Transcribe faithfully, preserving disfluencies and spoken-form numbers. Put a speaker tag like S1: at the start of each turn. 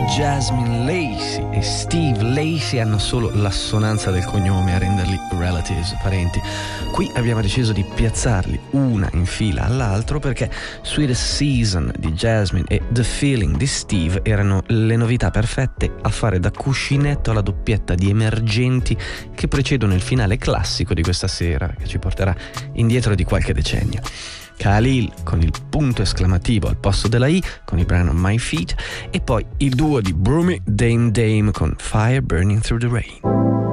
S1: Jasmine Lacey e Steve Lacey hanno solo l'assonanza del cognome a renderli relatives, parenti. Qui abbiamo deciso di piazzarli una in fila all'altro perché Sweetest Season di Jasmine e The Feeling di Steve erano le novità perfette a fare da cuscinetto alla doppietta di emergenti che precedono il finale classico di questa sera, che ci porterà indietro di qualche decennio. Khalil con il punto esclamativo al posto della I con il brano My Feet, e poi il duo di Broomy Dame Dame con Fire Burning Through the Rain.